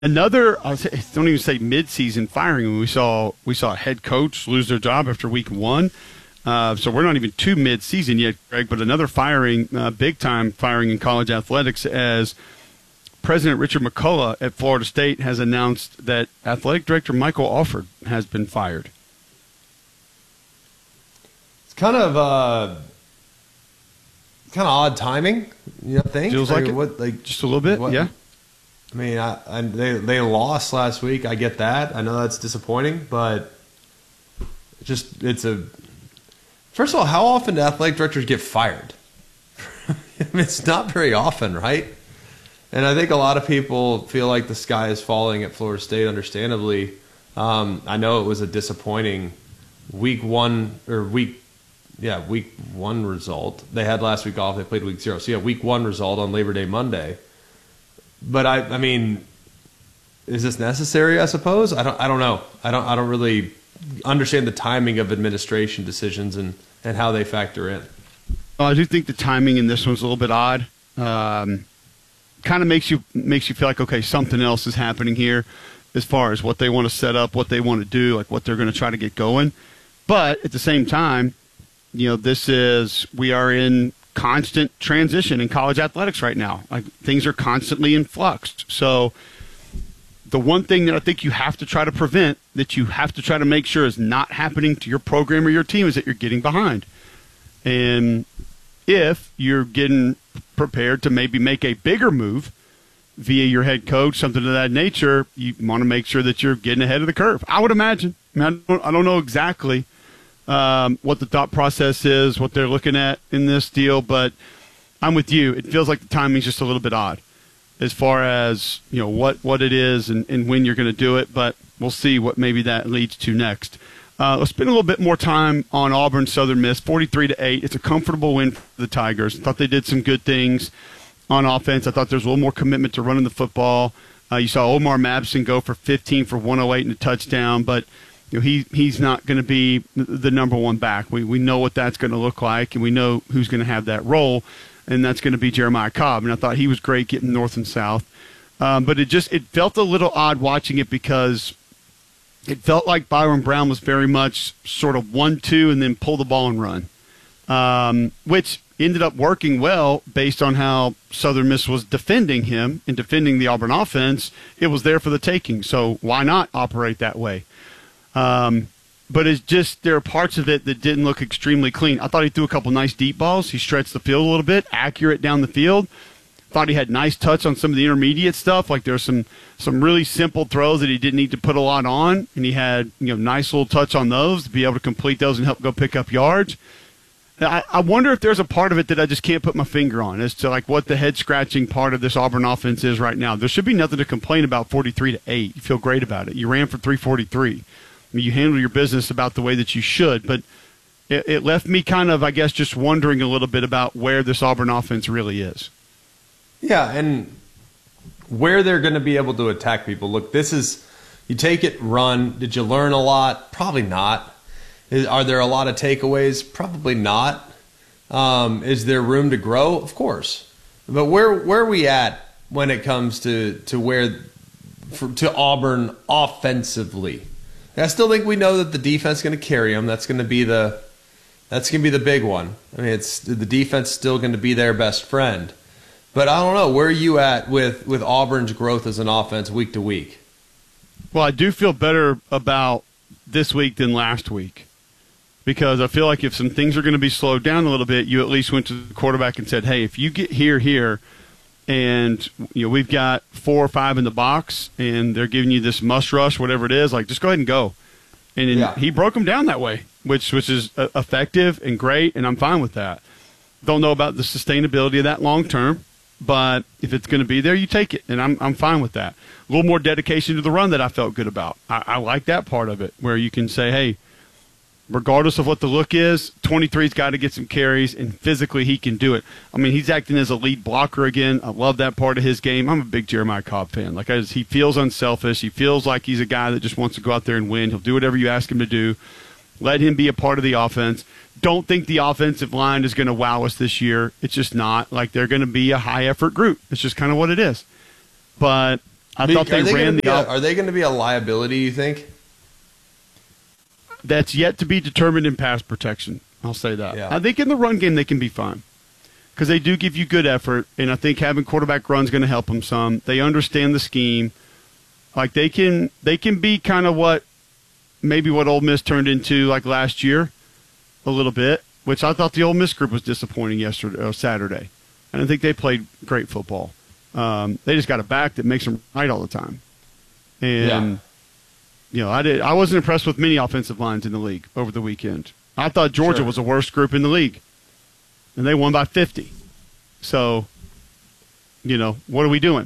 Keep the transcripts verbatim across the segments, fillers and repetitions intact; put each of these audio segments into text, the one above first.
Another, I don't even say mid-season firing. We saw we saw a head coach lose their job after week one. Uh, so we're not even to mid-season yet, Greg, but another firing, uh, big-time firing in college athletics, as President Richard McCullough at Florida State has announced that athletic director Michael Alford has been fired. It's kind of uh, kind of odd timing, you know, think? Feels like, like it. What, like Just a little bit, what, yeah. I mean, I, I, they they lost last week. I get that. I know that's disappointing, but just it's a. First of all, how often do athletic directors get fired? I mean, it's not very often, right? And I think a lot of people feel like the sky is falling at Florida State, understandably. Um, I know it was a disappointing week one or week, yeah, week one result. They had last week off. They played week zero. So, yeah, week one result on Labor Day Monday. But I, I mean, is this necessary? I suppose I don't. I don't know. I don't. I don't really understand the timing of administration decisions and, and how they factor in. Well, I do think the timing in this one's a little bit odd. Um, kind of makes you makes you feel like, okay, something else is happening here as far as what they want to set up, what they want to do, like what they're going to try to get going. But at the same time, you know, this is we are in constant transition in college athletics right now. Like things are constantly in flux. So the one thing that I think you have to try to prevent, that you have to try to make sure is not happening to your program or your team, is that you're getting behind. And if you're getting prepared to maybe make a bigger move via your head coach, something of that nature, you want to make sure that you're getting ahead of the curve. I would imagine. I, mean, I, don't, I don't know exactly Um, what the thought process is, what they're looking at in this deal, but I'm with you. It feels like the timing's just a little bit odd as far as, you know, what, what it is and, and when you're going to do it, but we'll see what maybe that leads to next. Uh, let's spend a little bit more time on Auburn Southern Miss, forty-three to eight. It's a comfortable win for the Tigers. I thought they did some good things on offense. I thought there was a little more commitment to running the football. Uh, you saw Omar Mabson go for fifteen for one oh eight and a touchdown, but you know, he he's not going to be the number one back. We we know what that's going to look like, and we know who's going to have that role, and that's going to be Jeremiah Cobb. And I thought he was great getting north and south, um, but it just it felt a little odd watching it because it felt like Byron Brown was very much sort of one two and then pull the ball and run, um, which ended up working well based on how Southern Miss was defending him and defending the Auburn offense. It was there for the taking, so why not operate that way? Um, but it's just there are parts of it that didn't look extremely clean. I thought he threw a couple nice deep balls. He stretched the field a little bit, accurate down the field. Thought he had nice touch on some of the intermediate stuff. Like there's some some really simple throws that he didn't need to put a lot on, and he had you know nice little touch on those to be able to complete those and help go pick up yards. I, I wonder if there's a part of it that I just can't put my finger on as to like what the head scratching part of this Auburn offense is right now. There should be nothing to complain about. forty-three to eight. You feel great about it. You ran for three forty-three. I mean, you handle your business about the way that you should, but it, it left me kind of, I guess, just wondering a little bit about where this Auburn offense really is. Yeah, and where they're going to be able to attack people. Look, this is, you take it, run. Did you learn a lot? Probably not. Is, are there a lot of takeaways? Probably not. Um, is there room to grow? Of course. But where where are we at when it comes to, to where for, to Auburn offensively? I still think we know that the defense is going to carry them. That's going to be the that's going to be the big one. I mean, it's the defense still going to be their best friend. But I don't know, where are you at with, with Auburn's growth as an offense week to week? Well, I do feel better about this week than last week because I feel like if some things are going to be slowed down a little bit, you at least went to the quarterback and said, "Hey, if you get here, here." And you know we've got four or five in the box, and they're giving you this must rush, whatever it is. Like, just go ahead and go. And yeah. He broke them down that way, which which is uh, effective and great, and I'm fine with that. Don't know about the sustainability of that long term, but if it's going to be there, you take it, and I'm I'm fine with that. A little more dedication to the run that I felt good about. I, I like that part of it, where you can say, hey, regardless of what the look is, twenty-three's got to get some carries, and physically he can do it. I mean, he's acting as a lead blocker again. I love that part of his game. I'm a big Jeremiah Cobb fan. Like I just, he feels unselfish. He feels like he's a guy that just wants to go out there and win. He'll do whatever you ask him to do. Let him be a part of the offense. Don't think the offensive line is going to wow us this year. It's just not. Like, they're going to be a high-effort group. It's just kind of what it is. But I thought they, they ran the. A, op- are they going to be a liability? You think? That's yet to be determined in pass protection. I'll say that. Yeah. I think in the run game they can be fine because they do give you good effort, and I think having quarterback run's going to help them some. They understand the scheme. Like they can, they can be kind of what maybe what Ole Miss turned into like last year, a little bit. Which I thought the Ole Miss group was disappointing yesterday, or Saturday. I don't think they played great football. Um, they just got a back that makes them right all the time, and. Yeah. You know, I did. I wasn't impressed with many offensive lines in the league over the weekend. I thought Georgia Sure. was the worst group in the league, and they won by fifty. So, you know, what are we doing?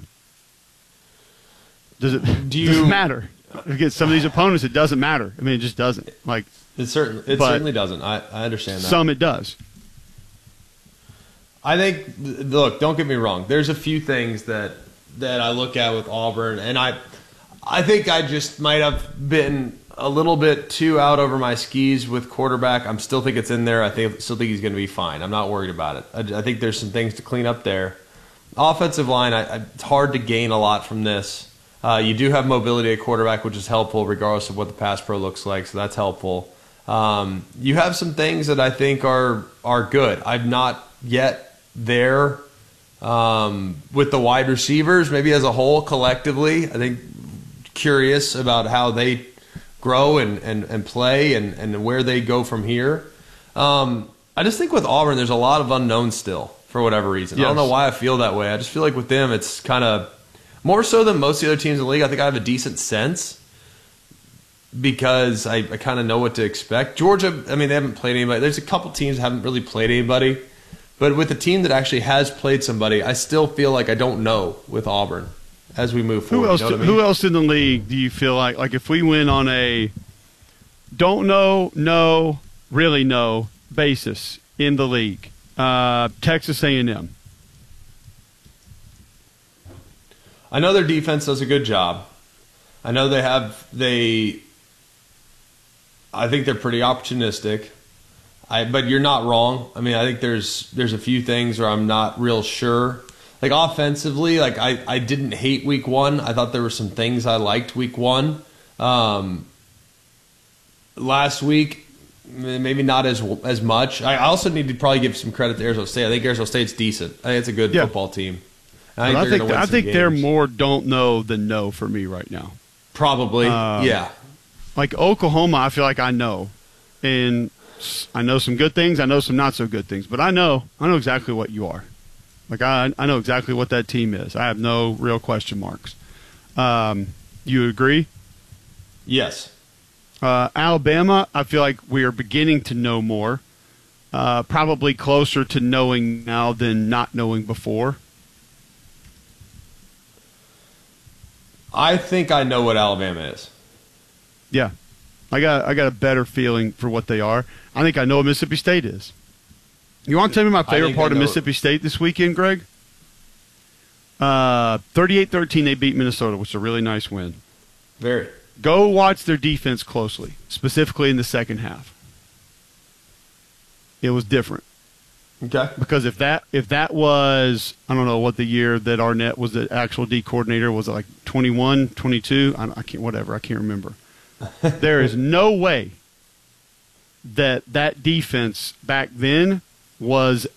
Does it? Do you- does it matter against some of these opponents? It doesn't matter. I mean, it just doesn't. Like It certainly, it But certainly doesn't. I, I understand that. some, it does. I think. Look, don't get me wrong. There's a few things that that I look at with Auburn, and I, I think I just might have been a little bit too out over my skis with quarterback. I'm still think it's in there. I think still think he's going to be fine. I'm not worried about it. I, I think there's some things to clean up there. Offensive line, I, I, it's hard to gain a lot from this. Uh, you do have mobility at quarterback, which is helpful regardless of what the pass pro looks like, so that's helpful. Um, you have some things that I think are are good. I'm not yet there um, with the wide receivers, maybe as a whole collectively. I think curious about how they grow and, and, and play and, and where they go from here. Um, I just think with Auburn, there's a lot of unknowns still for whatever reason. Yes. I don't know why I feel that way. I just feel like with them, it's kind of more so than most of the other teams in the league. I think I have a decent sense because I, I kind of know what to expect. Georgia, I mean, they haven't played anybody. There's a couple teams that haven't really played anybody. But with the team that actually has played somebody, I still feel like I don't know with Auburn as we move forward. Who else? You know what I Who mean? else in the league do you feel like? Like if we went on a don't know, no, really no basis in the league, uh, Texas A and M. I know their defense does a good job. I know they have they. I think they're pretty opportunistic. I, but you're not wrong. I mean, I think there's there's a few things where I'm not real sure. Like offensively, like I, I didn't hate week one. I thought there were some things I liked week one. Um, last week, maybe not as as much. I also need to probably give some credit to Arizona State. I think Arizona State's decent. I think it's a good Yeah. football team. I I think, think, they're gonna win I some think they're games. more don't know than know for me right now. Probably, Um, yeah. Like Oklahoma, I feel like I know, and s- I know some good things. I know some not so good things, but I know I know exactly what you are. Like I I know exactly what that team is. I have no real question marks. Um, you agree? Yes. Uh, Alabama, I feel like we are beginning to know more. Uh, probably closer to knowing now than not knowing before. I think I know what Alabama is. Yeah, I got I got a better feeling for what they are. I think I know what Mississippi State is. You want to tell me my favorite think part I of know- Mississippi State this weekend, Greg? Uh, thirty-eight thirteen, they beat Minnesota, which is a really nice win. Very. Go watch their defense closely, specifically in the second half. It was different. Okay. Because if that if that was, I don't know what the year that Arnett was the actual D coordinator, was it like twenty-one, twenty-two? I, I can't, whatever, I can't remember. There is no way that that defense back then was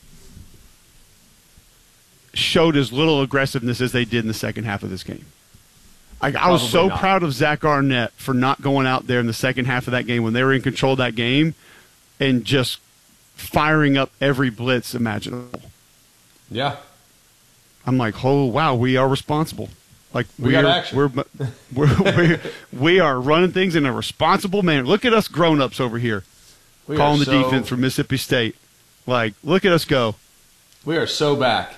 showed as little aggressiveness as they did in the second half of this game. I, I was Probably so not. proud of Zach Arnett for not going out there in the second half of that game when they were in control of that game and just firing up every blitz imaginable. Yeah. I'm like, oh wow, we are responsible. Like We got are, action. We're, we're, we're we are running things in a responsible manner. Look at us grown-ups over here We calling are the so- defense for Mississippi State. Like, look at us go. We are so back.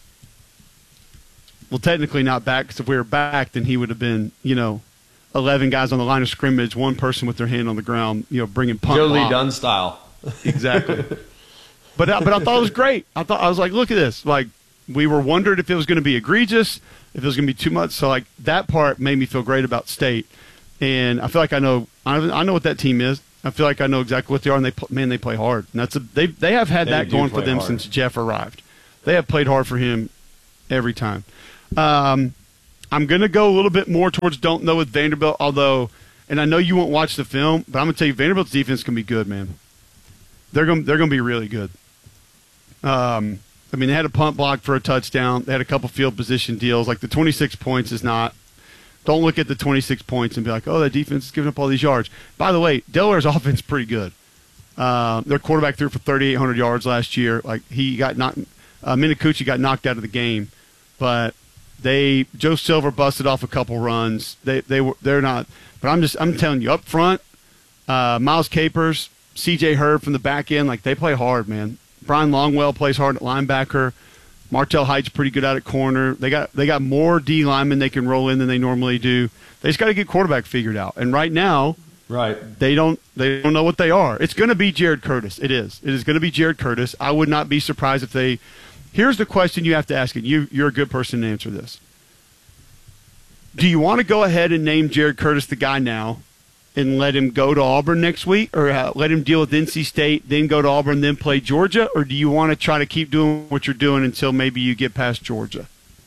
Well, technically not back, because if we were back, then he would have been, you know, eleven guys on the line of scrimmage, one person with their hand on the ground, you know, bringing punt Joe Lee block. Dunn style. Exactly. but I, but I thought it was great. I thought I was like, look at this. Like, we were wondering if it was going to be egregious, if it was going to be too much. So like that part made me feel great about State, and I feel like I know I, I know what that team is. I feel like I know exactly what they are, and they pl- man they play hard. And that's a, they they have had They that do going for play them hard. since Jeff arrived. They have played hard for him every time. Um, I'm going to go a little bit more towards don't know with Vanderbilt, although, and I know you won't watch the film, but I'm going to tell you Vanderbilt's defense can be good, man. They're going they're going to be really good. Um, I mean, they had a punt block for a touchdown. They had a couple field position deals. Like the twenty-six points is not. Don't look at the twenty-six points and be like, oh, that defense is giving up all these yards. By the way, Delaware's offense is pretty good. Uh, their quarterback threw for thirty-eight hundred yards last year. Like he got knocked, uh, Minicucci got knocked out of the game, but they Joe Silver busted off a couple runs. They they were they're not. But I'm just I'm telling you up front, uh, Miles Capers, C J Hurd from the back end, like they play hard, man. Brian Longwell plays hard at linebacker. Martell Height's pretty good out at corner. They got they got more D linemen they can roll in than they normally do. They just got to get quarterback figured out. And right now, right, they don't they don't know what they are. It's going to be Jared Curtis. It is. It is going to be Jared Curtis. I would not be surprised if they. Here's the question you have to ask, and you you're a good person to answer this. Do you want to go ahead and name Jared Curtis the guy now, and let him go to Auburn next week, or uh, let him deal with N C State, then go to Auburn, then play Georgia? Or do you want to try to keep doing what you're doing until maybe you get past Georgia?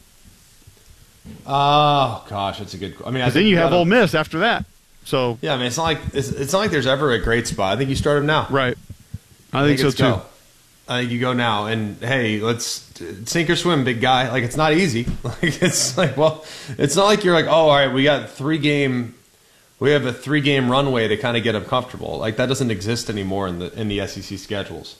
Oh gosh, that's a good. I mean, I think then you, you have gotta, Ole Miss after that. So yeah, I mean, it's not like it's, it's not like there's ever a great spot. I think you start him now. Right. I, I think, think so too. Go. I think you go now, and hey, let's sink or swim, big guy. Like it's not easy. Like it's like well, it's not like you're like, oh, all right, we got three game. We have a three-game runway to kind of get them comfortable. Like that doesn't exist anymore in the in the S E C schedules.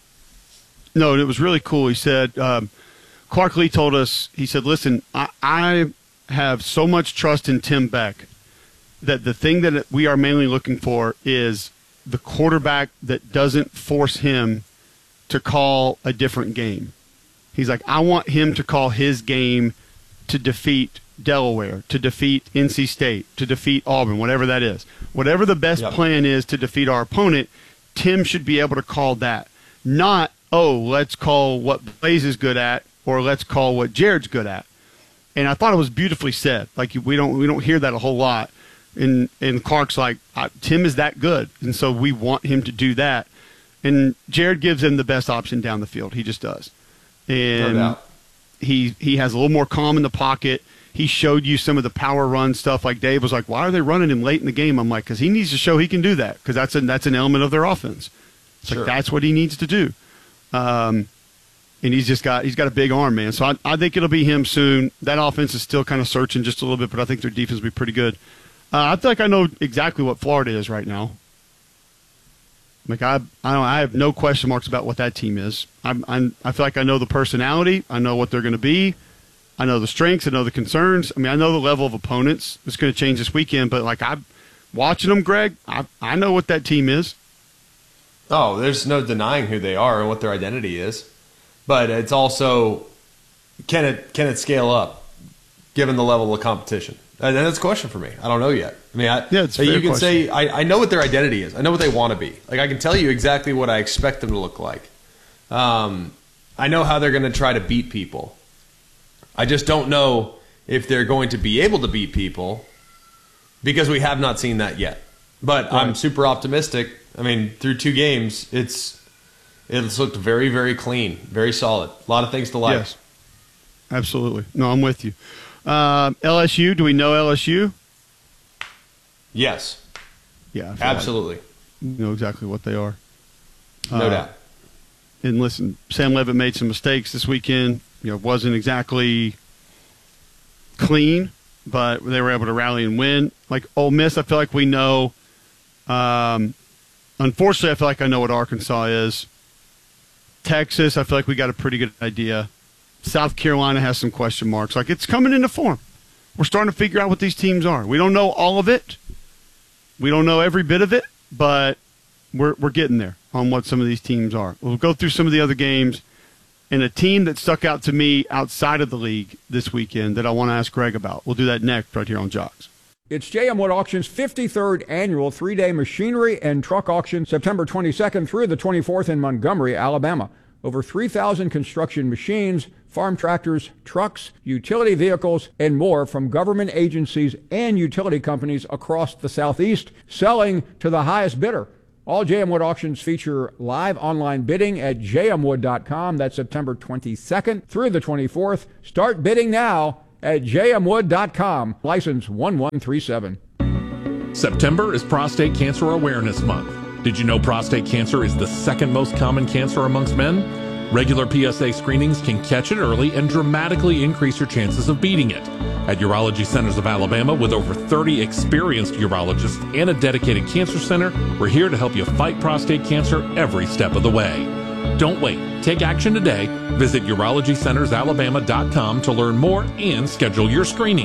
No, and it was really cool. He said, um, Clark Lee told us, he said, listen, I, I have so much trust in Tim Beck that the thing that we are mainly looking for is the quarterback that doesn't force him to call a different game. He's like, I want him to call his game to defeat Delaware, to defeat N C State, to defeat Auburn, whatever that is. Whatever the best yep. plan is to defeat our opponent, Tim should be able to call that. Not, oh, let's call what Blaze is good at, or let's call what Jared's good at. And I thought it was beautifully said. Like we don't we don't hear that a whole lot. And and Clark's like, Tim is that good, and so we want him to do that. And Jared gives him the best option down the field. He just does. And no he he has a little more calm in the pocket. He showed you some of the power run stuff. Like Dave was like, why are they running him late in the game? I'm like, because he needs to show he can do that, because that's, a, that's an element of their offense. It's sure. like that's what he needs to do. Um, and he's just got he's got a big arm, man. So I, I think it'll be him soon. That offense is still kind of searching just a little bit, but I think their defense will be pretty good. Uh, I feel like I know exactly what Florida is right now. Like I, I don't, I have no question marks about what that team is. I'm, I'm, I feel like I know the personality. I know what they're going to be. I know the strengths. I know the concerns. I mean, I know the level of opponents. It's going to change this weekend, but like I'm watching them, Greg. I, I know what that team is. Oh, there's no denying who they are and what their identity is, but it's also can it can it scale up given the level of competition? And that's a question for me. I don't know yet. I mean, I, yeah, it's a you fair can question. say I, I know what their identity is. I know what they want to be. Like I can tell you exactly what I expect them to look like. Um, I know how they're going to try to beat people. I just don't know if they're going to be able to beat people because we have not seen that yet. But right. I'm super optimistic. I mean, through two games, it's it's looked very, very clean, very solid. A lot of things to like. Yes, absolutely. No, I'm with you. Uh, L S U, do we know L S U? Yes. Yeah, absolutely. Like you know exactly what they are. No uh, doubt. And listen, Sam Levitt made some mistakes this weekend. You know, wasn't exactly clean, but they were able to rally and win. Like Ole Miss, I feel like we know. Um, unfortunately, I feel like I know what Arkansas is. Texas, I feel like we got a pretty good idea. South Carolina has some question marks. Like it's coming into form. We're starting to figure out what these teams are. We don't know all of it. We don't know every bit of it, but we're we're getting there on what some of these teams are. We'll go through some of the other games. And a team that stuck out to me outside of the league this weekend that I want to ask Greg about. We'll do that next right here on Jocks. It's J M Wood Auction's fifty-third annual three-day machinery and truck auction, September twenty-second through the twenty-fourth in Montgomery, Alabama. Over three thousand construction machines, farm tractors, trucks, utility vehicles, and more from government agencies and utility companies across the Southeast, selling to the highest bidder. All J M Wood auctions feature live online bidding at j m wood dot com. That's September twenty-second through the twenty-fourth. Start bidding now at j m wood dot com. License one one three seven. September is Prostate Cancer Awareness Month. Did you know prostate cancer is the second most common cancer amongst men? Regular P S A screenings can catch it early and dramatically increase your chances of beating it. At Urology Centers of Alabama, with over thirty experienced urologists and a dedicated cancer center, we're here to help you fight prostate cancer every step of the way. Don't wait. Take action today. Visit urology centers alabama dot com to learn more and schedule your screening.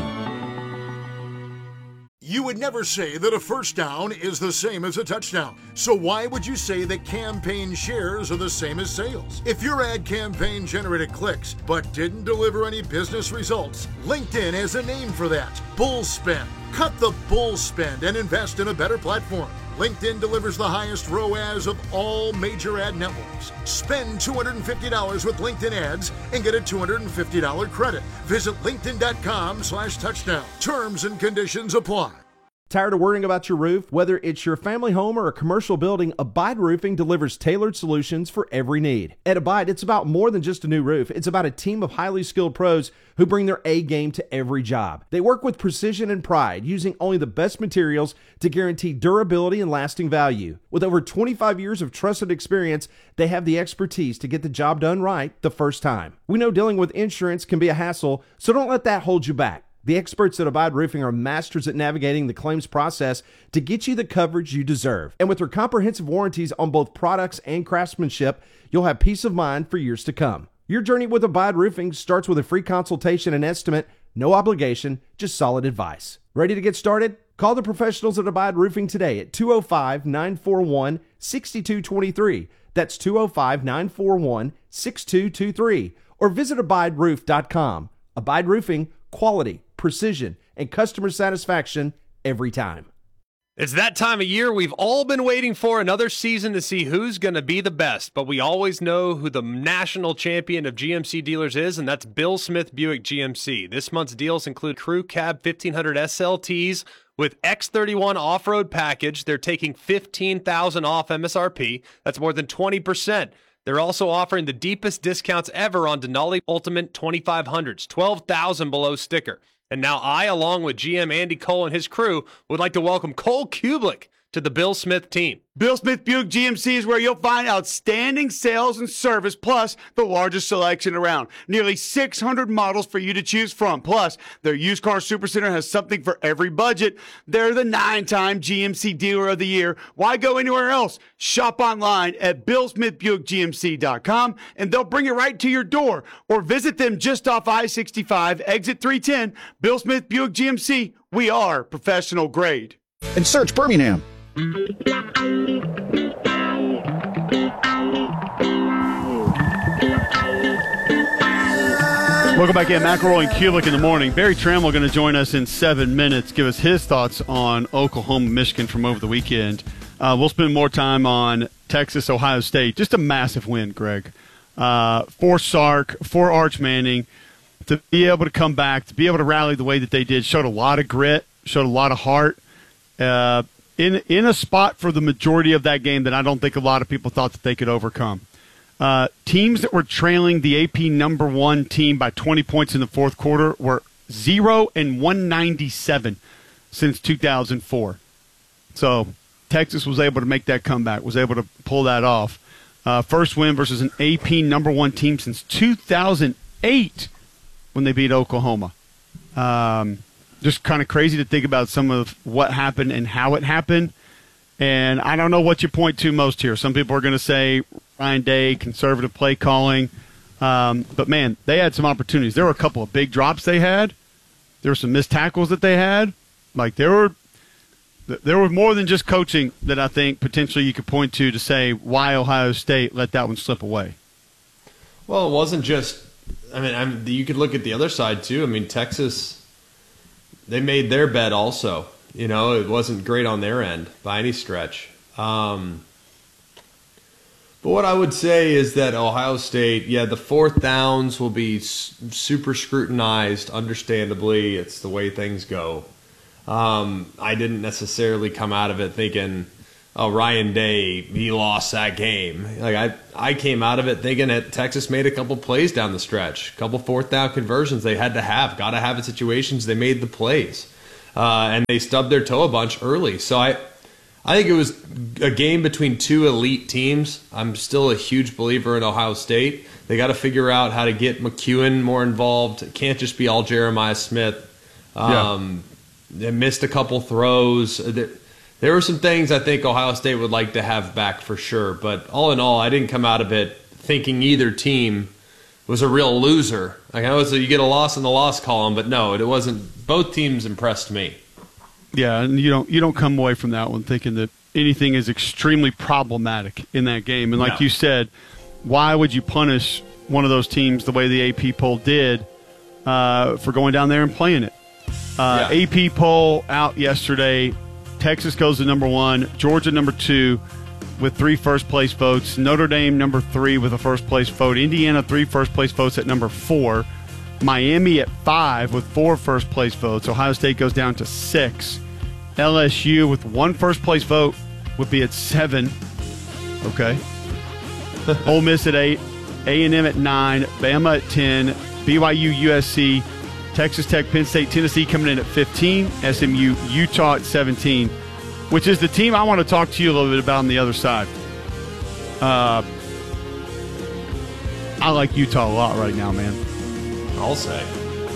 You would never say that a first down is the same as a touchdown. So why would you say that campaign shares are the same as sales? If your ad campaign generated clicks but didn't deliver any business results, LinkedIn has a name for that: bull spend. Cut the bull spend and invest in a better platform. LinkedIn delivers the highest R O A S of all major ad networks. Spend two hundred fifty dollars with LinkedIn ads and get a two hundred fifty dollars credit. Visit linkedin dot com slash touchdown. Terms and conditions apply. Tired of worrying about your roof? Whether it's your family home or a commercial building, Abide Roofing delivers tailored solutions for every need. At Abide, it's about more than just a new roof. It's about a team of highly skilled pros who bring their A game to every job. They work with precision and pride, using only the best materials to guarantee durability and lasting value. With over twenty-five years of trusted experience, they have the expertise to get the job done right the first time. We know dealing with insurance can be a hassle, so don't let that hold you back. The experts at Abide Roofing are masters at navigating the claims process to get you the coverage you deserve. And with their comprehensive warranties on both products and craftsmanship, you'll have peace of mind for years to come. Your journey with Abide Roofing starts with a free consultation and estimate, no obligation, just solid advice. Ready to get started? Call the professionals at Abide Roofing today at two oh five, nine four one, six two two three. That's two oh five, nine four one, six two two three. Or visit abide roof dot com. Abide Roofing, quality, precision, and customer satisfaction every time. It's that time of year we've all been waiting for, another season to see who's going to be the best. But we always know who the national champion of G M C dealers is, and that's Bill Smith Buick G M C. This month's deals include Crew Cab fifteen hundred S L Ts with X thirty-one off-road package. They're taking fifteen thousand dollars off M S R P. That's more than twenty percent. They're also offering the deepest discounts ever on Denali Ultimate twenty-five hundreds, twelve thousand dollars below sticker. And now I, along with G M Andy Cole and his crew, would like to welcome Cole Kublik to the Bill Smith team. Bill Smith Buick G M C is where you'll find outstanding sales and service, plus the largest selection around. Nearly six hundred models for you to choose from. Plus, their used car supercenter has something for every budget. They're the nine-time G M C Dealer of the Year. Why go anywhere else? Shop online at bill smith buick g m c dot com, and they'll bring it right to your door. Or visit them just off I sixty-five, exit three ten. Bill Smith Buick G M C. We are professional grade. And search Birmingham. Welcome back in. McElroy and Kublik in the morning. Barry Trammell going to join us in seven minutes, give us his thoughts on Oklahoma, Michigan from over the weekend. Uh, we'll spend more time on Texas, Ohio State. Just a massive win, Greg. Uh, for Sark, for Arch Manning, to be able to come back, to be able to rally the way that they did, showed a lot of grit, showed a lot of heart. Uh, in in a spot for the majority of that game that I don't think a lot of people thought that they could overcome. Uh, teams that were trailing the A P number one team by twenty points in the fourth quarter were zero and one ninety-seven since two thousand four. So Texas was able to make that comeback, was able to pull that off. Uh, first win versus an A P number one team since two thousand eight when they beat Oklahoma. Um, just kind of crazy to think about some of what happened and how it happened. And I don't know what you point to most here. Some people are going to say Ryan Day, conservative play calling. Um, but, man, they had some opportunities. There were a couple of big drops they had. There were some missed tackles that they had. Like, there were there were more than just coaching that I think potentially you could point to to say why Ohio State let that one slip away. Well, it wasn't just – I mean, I'm, you could look at the other side too. I mean, Texas, they made their bet also. You know, it wasn't great on their end by any stretch. Um, but what I would say is that Ohio State, yeah, the fourth downs will be super scrutinized, understandably. It's the way things go. Um, I didn't necessarily come out of it thinking, oh, Ryan Day, he lost that game. Like I, I came out of it thinking that Texas made a couple plays down the stretch, a couple fourth down conversions they had to have, got to have in situations. They made the plays, uh, and they stubbed their toe a bunch early. So I, I think it was a game between two elite teams. I'm still a huge believer in Ohio State. They got to figure out how to get McEwen more involved. It can't just be all Jeremiah Smith. Um, yeah. They missed a couple throws. There, there were some things I think Ohio State would like to have back for sure. But all in all, I didn't come out of it thinking either team was a real loser. Like I know you get a loss in the loss column, but no, it wasn't. Both teams impressed me. Yeah, and you don't you don't come away from that one thinking that anything is extremely problematic in that game. And like No. you said, why would you punish one of those teams the way the A P poll did uh, for going down there and playing it? Uh, Yeah. A P poll out yesterday. Texas goes to number one, Georgia number two with three first-place votes, Notre Dame number three with a first-place vote, Indiana three first-place votes at number four, Miami at five with four first-place votes, Ohio State goes down to six, L S U with one first-place vote would be at seven, okay. Ole Miss at eight, A and M at nine, Bama at ten, B Y U, U S C, Texas Tech, Penn State, Tennessee coming in at fifteen, S M U, Utah at seventeen, which is the team I want to talk to you a little bit about on the other side. Uh, I like Utah a lot right now, man. I'll say.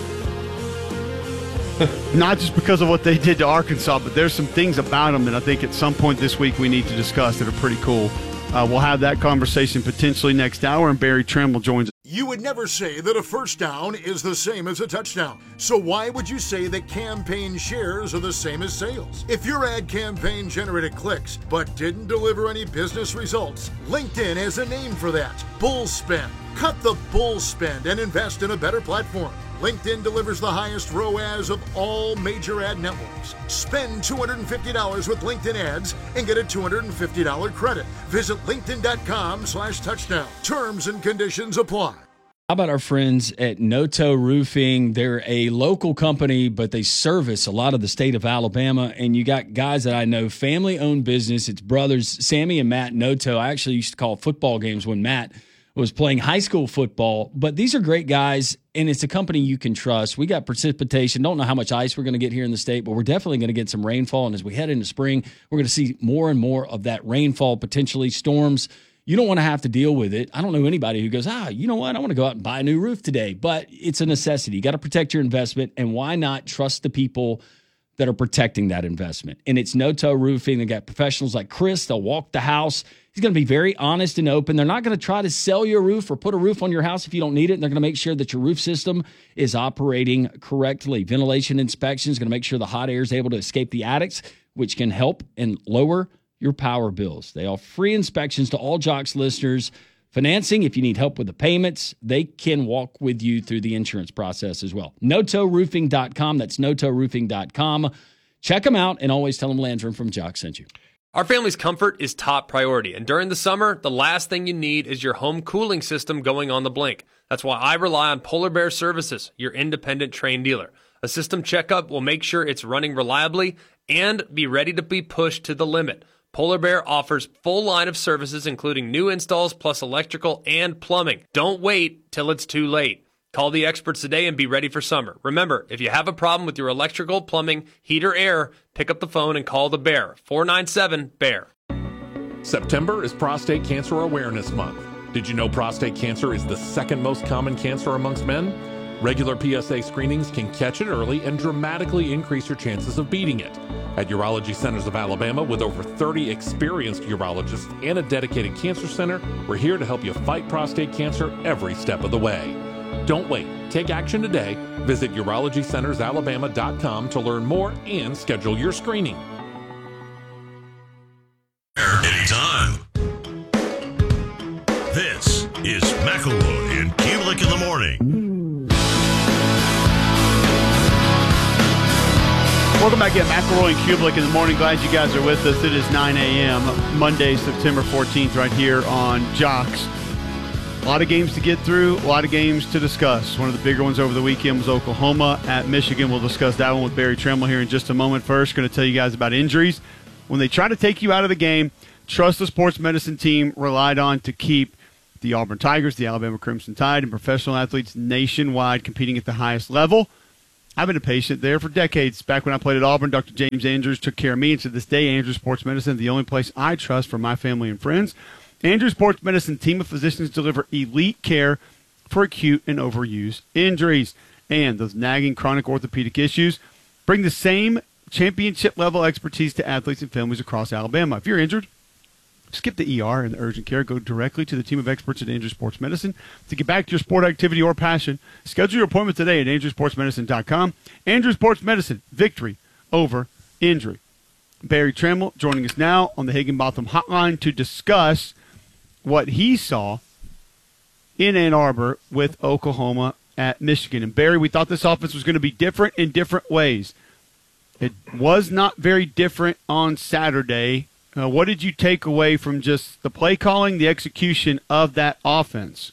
Not just because of what they did to Arkansas, but there's some things about them that I think at some point this week we need to discuss that are pretty cool. Uh, we'll have that conversation potentially next hour, and Barry Trimble joins us. You would never say that a first down is the same as a touchdown. So why would you say that campaign shares are the same as sales? If your ad campaign generated clicks but didn't deliver any business results, LinkedIn has a name for that. Bull spend. Cut the bull spend and invest in a better platform. LinkedIn delivers the highest R O A S of all major ad networks. Spend two hundred fifty dollars with LinkedIn ads and get a two hundred fifty dollars credit. Visit linkedin.com slash touchdown. Terms and conditions apply. How about our friends at Noto Roofing? They're a local company, but they service a lot of the state of Alabama. And you got guys that I know, family-owned business. It's brothers, Sammy and Matt Noto. I actually used to call football games when Matt was playing high school football. But these are great guys, and it's a company you can trust. We got precipitation. Don't know how much ice we're going to get here in the state, but we're definitely going to get some rainfall. And as we head into spring, we're going to see more and more of that rainfall, potentially storms. You don't want to have to deal with it. I don't know anybody who goes, ah, you know what? I want to go out and buy a new roof today. But it's a necessity. You got to protect your investment. And why not trust the people that are protecting that investment? And it's Noto Roofing. They got professionals like Chris. They'll walk the house. He's going to be very honest and open. They're not going to try to sell you a roof or put a roof on your house if you don't need it. And they're going to make sure that your roof system is operating correctly. Ventilation inspection is going to make sure the hot air is able to escape the attics, which can help and lower your power bills. They offer free inspections to all Jocks listeners. Financing, if you need help with the payments, they can walk with you through the insurance process as well. Noto Roofing dot com. That's Noto Roofing dot com. Check them out, and always tell them Landrum from Jocks sent you. Our family's comfort is top priority, and during the summer, the last thing you need is your home cooling system going on the blink. That's why I rely on Polar Bear Services, your independent Trane dealer. A system checkup will make sure it's running reliably and be ready to be pushed to the limit. Polar Bear offers full line of services, including new installs plus electrical and plumbing. Don't wait till it's too late. Call the experts today and be ready for summer. Remember, if you have a problem with your electrical, plumbing, heat, or air, pick up the phone and call the Bear. four nine seven, B E A R. September is Prostate Cancer Awareness Month. Did you know prostate cancer is the second most common cancer amongst men? Regular P S A screenings can catch it early and dramatically increase your chances of beating it. At Urology Centers of Alabama, with over thirty experienced urologists and a dedicated cancer center, we're here to help you fight prostate cancer every step of the way. Don't wait. Take action today. Visit urology centers alabama dot com to learn more and schedule your screening. Anytime. This is McElroy and Kulik in the morning. Welcome back in, McElroy and Kulik in the morning. Glad you guys are with us. It is nine a.m. Monday, September fourteenth, right here on Jocks. A lot of games to get through, a lot of games to discuss. One of the bigger ones over the weekend was Oklahoma at Michigan. We'll discuss that one with Barry Trimble here in just a moment. First, going to tell you guys about injuries. When they try to take you out of the game, trust the sports medicine team relied on to keep the Auburn Tigers, the Alabama Crimson Tide, and professional athletes nationwide competing at the highest level. I've been a patient there for decades. Back when I played at Auburn, Doctor James Andrews took care of me, and to this day, Andrews Sports Medicine is the only place I trust for my family and friends. Andrews Sports Medicine team of physicians deliver elite care for acute and overused injuries and those nagging chronic orthopedic issues. Bring the same championship-level expertise to athletes and families across Alabama. If you're injured, skip the E R and the urgent care. Go directly to the team of experts at Andrews Sports Medicine to get back to your sport activity or passion. Schedule your appointment today at andrews sports medicine dot com. Andrews Sports Medicine, victory over injury. Barry Trammell joining us now on the Higginbotham Hotline to discuss what he saw in Ann Arbor with Oklahoma at Michigan. And Barry, we thought this offense was going to be different in different ways. It was not very different on Saturday. Uh, what did you take away from just the play calling, the execution of that offense?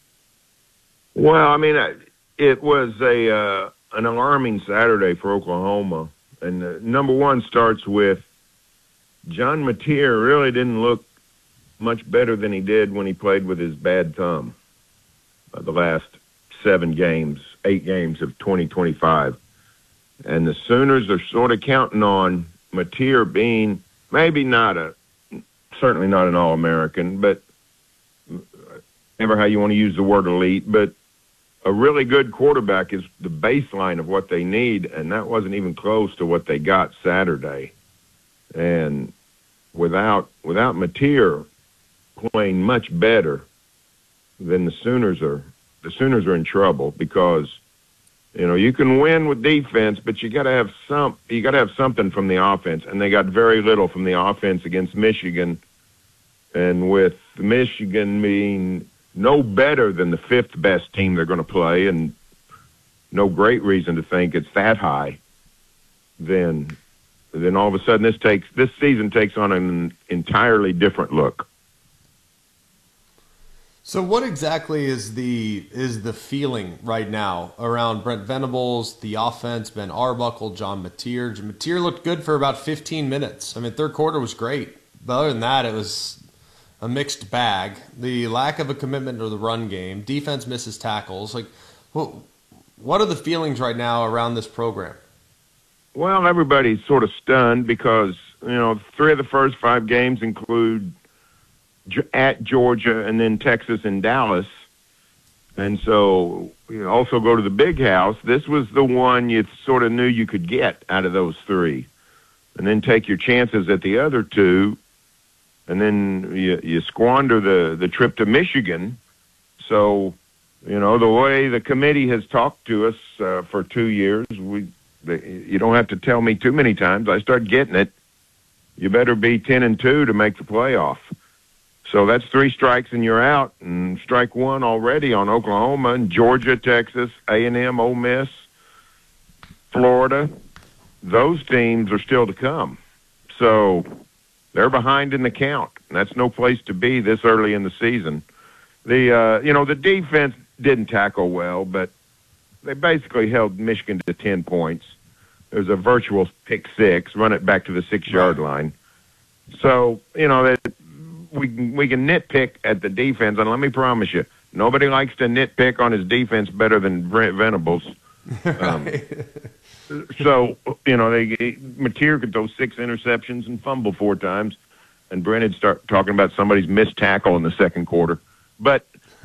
Well, I mean, it was a uh, an alarming Saturday for Oklahoma. And uh, number one starts with John Mateer really didn't look much better than he did when he played with his bad thumb uh, the last seven games, eight games of twenty twenty-five. And the Sooners are sort of counting on Mateer being maybe not a, certainly not an All-American, but never how you want to use the word elite, but a really good quarterback is the baseline of what they need, and that wasn't even close to what they got Saturday. And without without Mateer playing much better, then the Sooners are the Sooners are in trouble because you know you can win with defense, but you got to have some you got to have something from the offense, and they got very little from the offense against Michigan, and with Michigan being no better than the fifth best team they're going to play, and no great reason to think it's that high, then then all of a sudden this takes this season takes on an entirely different look. So what exactly is the is the feeling right now around Brent Venables, the offense, Ben Arbuckle, John Mateer? Mateer looked good for about fifteen minutes. I mean, third quarter was great. But other than that, it was a mixed bag. The lack of a commitment to the run game, defense misses tackles. Like, what, what are the feelings right now around this program? Well, everybody's sort of stunned because, you know, three of the first five games include at Georgia and then Texas and Dallas. And so you know, also go to the Big House. This was the one you sort of knew you could get out of those three. And then take your chances at the other two. And then you, you squander the, the trip to Michigan. So, you know, the way the committee has talked to us uh, for two years, we they, you don't have to tell me too many times. I start getting it. You better be ten and two to make the playoff. So that's three strikes and you're out. And strike one already on Oklahoma and Georgia, Texas, A and M, Ole Miss, Florida. Those teams are still to come. So they're behind in the count. And that's no place to be this early in the season. The uh, you know, the defense didn't tackle well, but they basically held Michigan to ten points. There's a virtual pick six, run it back to the six-yard line. So, you know, that we we can nitpick at the defense, and let me promise you, nobody likes to nitpick on his defense better than Brent Venables. Um, so, you know, they Mateer could throw six interceptions and fumble four times, and Brent would start talking about somebody's missed tackle in the second quarter. But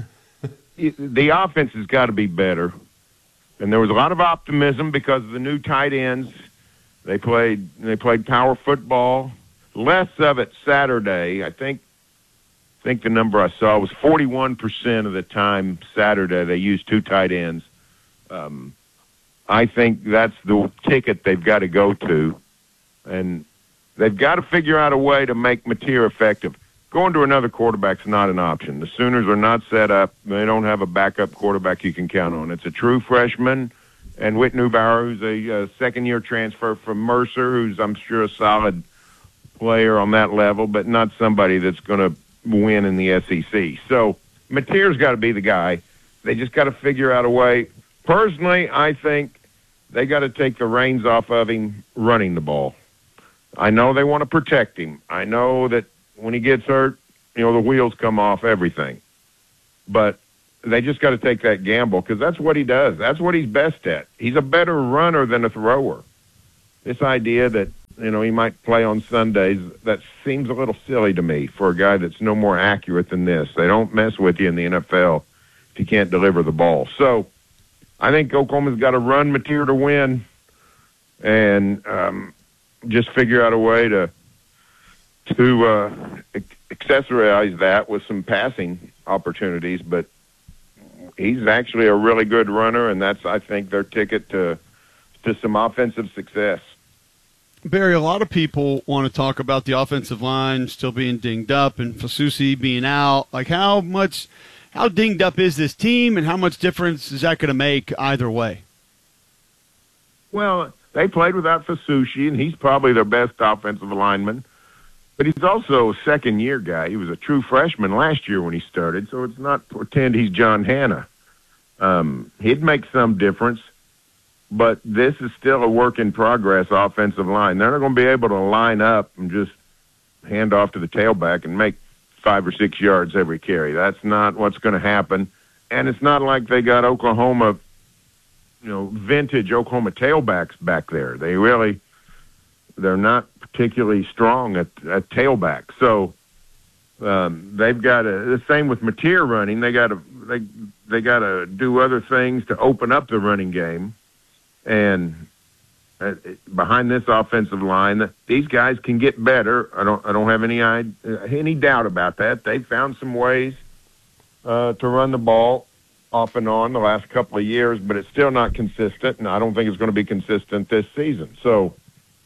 the offense has got to be better. And there was a lot of optimism because of the new tight ends. They played they played power football. Less of it Saturday. I think I think the number I saw was forty-one percent of the time Saturday they used two tight ends. Um, I think that's the ticket they've got to go to. And they've got to figure out a way to make Mateer effective. Going to another quarterback's not an option. The Sooners are not set up. They don't have a backup quarterback you can count on. It's a true freshman, and Whit Neubauer, who's a uh, second-year transfer from Mercer, who's, I'm sure, a solid player on that level, but not somebody that's going to win in the S E C. So Mateer's got to be the guy. They just got to figure out a way. Personally, I think they got to take the reins off of him running the ball. I know they want to protect him. I know that when he gets hurt, you know, the wheels come off everything. But they just got to take that gamble because that's what he does. That's what he's best at. He's a better runner than a thrower. This idea that, you know, he might play on Sundays, that seems a little silly to me for a guy that's no more accurate than this. They don't mess with you in the N F L if you can't deliver the ball. So I think Oklahoma's got to run Mateer to win and um, just figure out a way to to uh, accessorize that with some passing opportunities. But he's actually a really good runner, and that's, I think, their ticket to to some offensive success. Barry, a lot of people want to talk about the offensive line still being dinged up and Fasusi being out. Like, how much, how dinged up is this team, and how much difference is that going to make either way? Well, they played without Fasusi, and he's probably their best offensive lineman. But he's also a second-year guy. He was a true freshman last year when he started, so it's not pretend he's John Hanna. Um, he'd make some difference. But this is still a work in progress offensive line. They're not going to be able to line up and just hand off to the tailback and make five or six yards every carry. That's not what's going to happen. And it's not like they got Oklahoma, you know, vintage Oklahoma tailbacks back there. They really, they're not particularly strong at, at tailback. So um, they've got to, the same with Mateer running. They got to, they, they got to do other things to open up the running game. And uh, behind this offensive line, these guys can get better. I don't, I don't have any any doubt about that. They've found some ways uh, to run the ball off and on the last couple of years, but it's still not consistent, and I don't think it's going to be consistent this season. So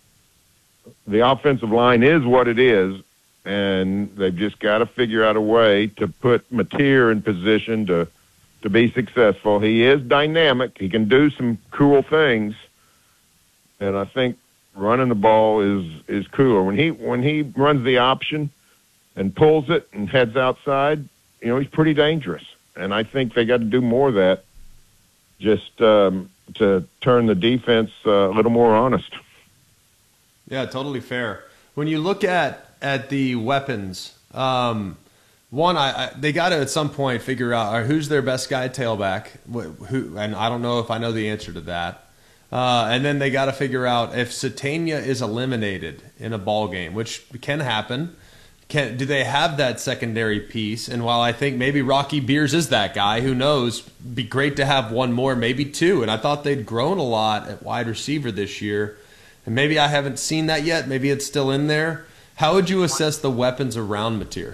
the offensive line is what it is, and they've just got to figure out a way to put Mateer in position to. to be successful. He is dynamic. He can do some cool things. And I think running the ball is, is cooler. When he when he runs the option and pulls it and heads outside, you know, he's pretty dangerous. And I think they got to do more of that just um, to turn the defense uh, a little more honest. Yeah, totally fair. When you look at, at the weapons, um, One, I, I they got to at some point figure out uh, who's their best guy tailback, wh- who, and I don't know if I know the answer to that. Uh, and then they got to figure out if Satania is eliminated in a ball game, which can happen. Can do they have that secondary piece? And while I think maybe Rocky Beers is that guy, who knows? Be great to have one more, maybe two. And I thought they'd grown a lot at wide receiver this year, and maybe I haven't seen that yet. Maybe it's still in there. How would you assess the weapons around Mateer?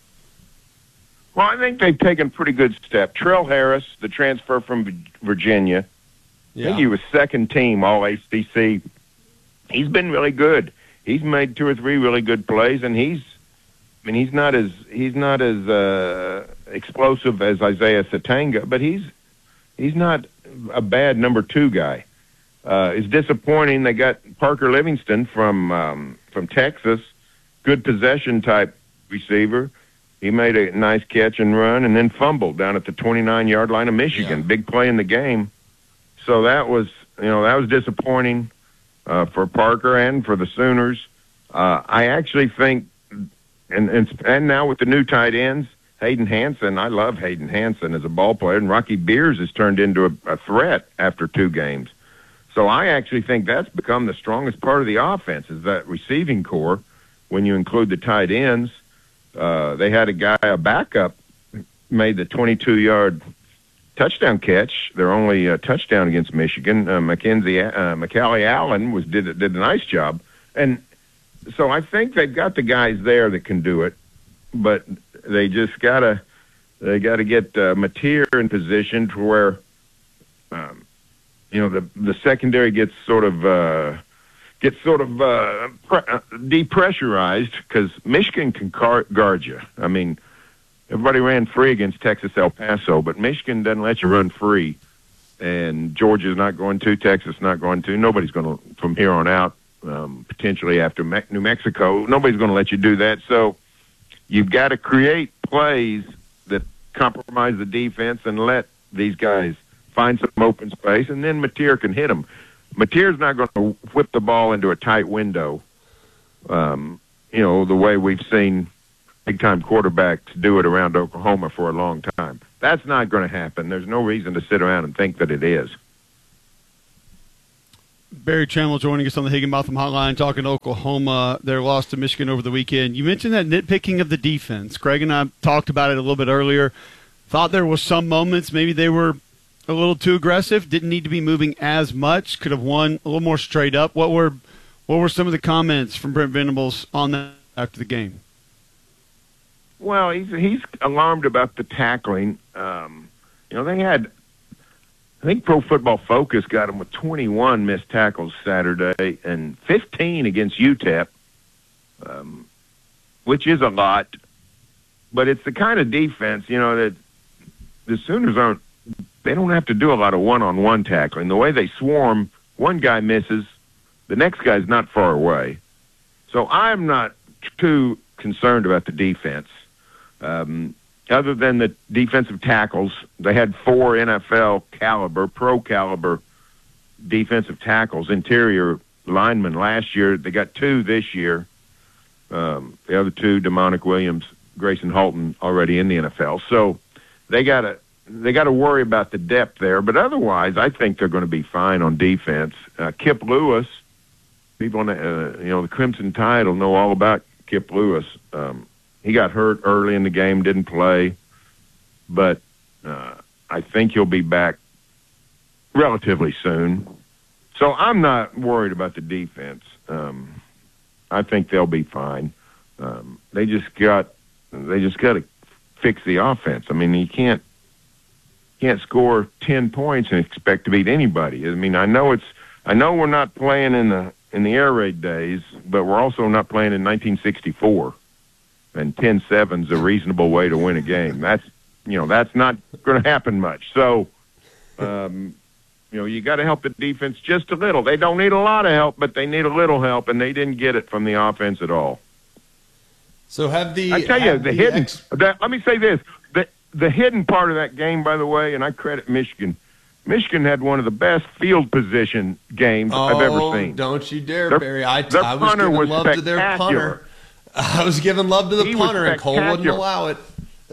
Well, I think they've taken a pretty good step. Trell Harris, the transfer from Virginia, yeah. I think he was second team all A C C. He's been really good. He's made two or three really good plays, and he's, I mean, he's not as he's not as uh, explosive as Isaiah Satanga, but he's he's not a bad number two guy. Uh, it's disappointing they got Parker Livingston from um, from Texas, good possession type receiver. He made a nice catch and run and then fumbled down at the twenty-nine-yard line of Michigan. Yeah. Big play in the game. So that was, you know, that was disappointing uh, for Parker and for the Sooners. Uh, I actually think, and, and and now with the new tight ends, Hayden Hansen, I love Hayden Hansen as a ball player, and Rocky Beers has turned into a, a threat after two games. So I actually think that's become the strongest part of the offense is that receiving core when you include the tight ends. Uh, they had a guy, a backup, made the twenty-two-yard touchdown catch. Their only uh, touchdown against Michigan. Uh, Mackenzie, uh, McCallie Allen was did did a nice job, and so I think they've got the guys there that can do it, but they just gotta they gotta get uh, Mateer in position to where, um, you know, the the secondary gets sort of. Uh, Get sort of uh, pre- uh, depressurized because Michigan can car- guard you. I mean, everybody ran free against Texas El Paso, but Michigan doesn't let you run free. And Georgia's not going to, Texas not going to. Nobody's going to, from here on out, um, potentially after Me- New Mexico, nobody's going to let you do that. So you've got to create plays that compromise the defense and let these guys find some open space, and then Mateer can hit them. Mateer's not going to whip the ball into a tight window um, you know, the way we've seen big-time quarterbacks do it around Oklahoma for a long time. That's not going to happen. There's no reason to sit around and think that it is. Barry Trammell joining us on the Higginbotham Hotline, talking to Oklahoma. Their loss to Michigan over the weekend. You mentioned that nitpicking of the defense. Greg and I talked about it a little bit earlier. Thought there was some moments maybe they were a little too aggressive, didn't need to be moving as much, could have won a little more straight up. What were what were some of the comments from Brent Venables on that after the game? Well, he's he's alarmed about the tackling. Um, you know, they had, I think Pro Football Focus got them with twenty-one missed tackles Saturday and fifteen against U T E P, um, which is a lot. But it's the kind of defense, you know, that the Sooners aren't, they don't have to do a lot of one-on-one tackling. The way they swarm, one guy misses, the next guy's not far away. So I'm not too concerned about the defense. Um, other than the defensive tackles, they had four N F L caliber, pro caliber defensive tackles, interior linemen last year. They got two this year. Um, the other two, Demonic Williams, Grayson Holton, already in the N F L. So they got to they got to worry about the depth there. But otherwise, I think they're going to be fine on defense. Uh, Kip Lewis, people, on the, uh, you know, the Crimson Tide will know all about Kip Lewis. Um, he got hurt early in the game, didn't play, but uh, I think he'll be back relatively soon. So I'm not worried about the defense. Um, I think they'll be fine. Um, they just got they just got to fix the offense. I mean, you can't can't score ten points and expect to beat anybody. I mean, I know it's I know we're not playing in the in the air raid days, but we're also not playing in nineteen sixty-four. And ten seven is a reasonable way to win a game. That's you know that's not going to happen much. So, um, you know, you got to help the defense just a little. They don't need a lot of help, but they need a little help, and they didn't get it from the offense at all. So have the I tell you the, the hidden. ex- that, let me say this: the the hidden part of that game, by the way, and I credit Michigan. Michigan had one of the best field position games oh, I've ever seen. Don't you dare, their, Barry! I, their I was punter giving was love to their punter. I was giving love to the he punter, and Cole wouldn't allow it.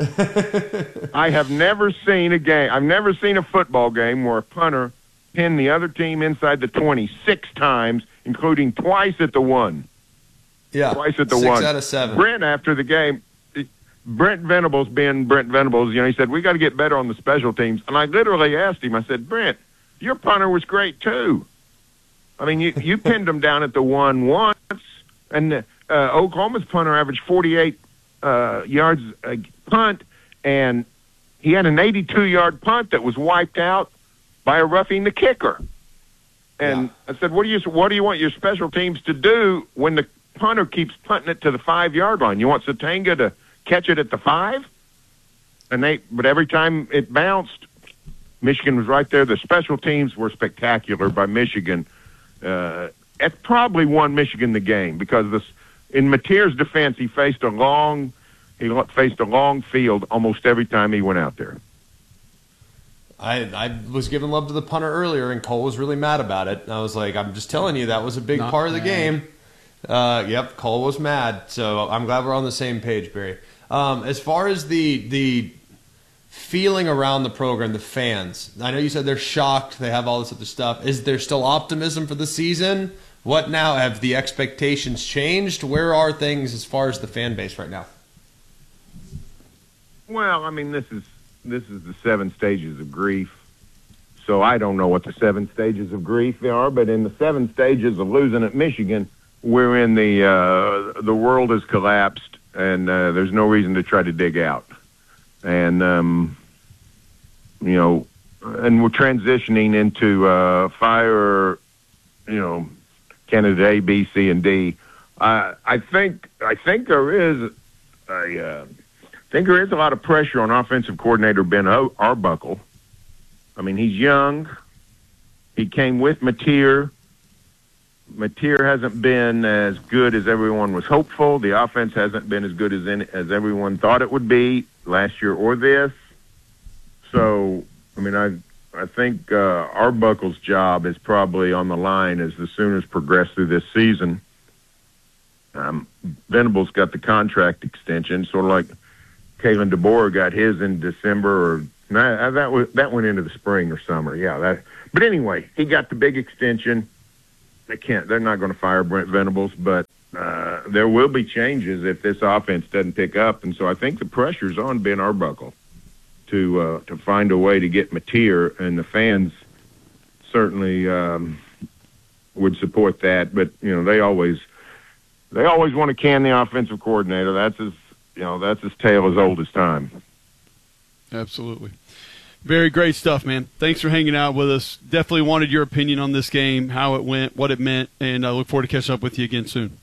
I have never seen a game. I've never seen a football game where a punter pinned the other team inside the twenty six times, including twice at the one. Yeah, twice at the six one. out of seven. Brent, after the game, Brent Venables, being Brent Venables, you know, he said, we got to get better on the special teams. And I literally asked him, I said, Brent, your punter was great too. I mean, you, you pinned him down at the one once, and uh, Oklahoma's punter averaged forty-eight uh, yards a punt, and he had an eighty-two yard punt that was wiped out by a roughing the kicker. And yeah. I said, what do you what do you want your special teams to do when the punter keeps punting it to the five yard line? You want Satanga to catch it at the five? And they, but every time it bounced, Michigan was right there. The special teams were spectacular by Michigan. Uh, it probably won Michigan the game because this, in Mateer's defense, he faced a long, he faced a long field almost every time he went out there. I, I was giving love to the punter earlier, and Cole was really mad about it. And I was like, I'm just telling you, that was a big Not part of the mad. game. Uh, yep, Cole was mad. So I'm glad we're on the same page, Barry. Um, as far as the the feeling around the program, the fans, I know you said they're shocked, they have all this other stuff. Is there still optimism for the season? What now? Have the expectations changed? Where are things as far as the fan base right now? Well, I mean, this is this is the seven stages of grief. So I don't know what the seven stages of grief are, but in the seven stages of losing at Michigan, we're in the uh, the world has collapsed, and uh, there's no reason to try to dig out. And um, you know, and we're transitioning into uh, fire, you know, candidate A, B, C, and D. Uh, I think I think there is a uh, I think there is a lot of pressure on offensive coordinator Ben Arbuckle. I mean, he's young. He came with Mateer. Mateer hasn't been as good as everyone was hopeful. The offense hasn't been as good as any, as everyone thought it would be last year or this. So, I mean, I I think uh, Arbuckle's job is probably on the line as the Sooners progress through this season. um, Venables got the contract extension, sort of like Kalen DeBoer got his in December, or nah, that was, that went into the spring or summer. Yeah, that. But anyway, he got the big extension. They can't. They're not going to fire Brent Venables, but uh, there will be changes if this offense doesn't pick up, and so I think the pressure's on Ben Arbuckle to uh, to find a way to get Mateer, and the fans certainly um, would support that. But you know, they always they always want to can the offensive coordinator. That's his you know that's his tale as old as time. Absolutely. Very great stuff, man. Thanks for hanging out with us. Definitely wanted your opinion on this game, how it went, what it meant, and I look forward to catching up with you again soon.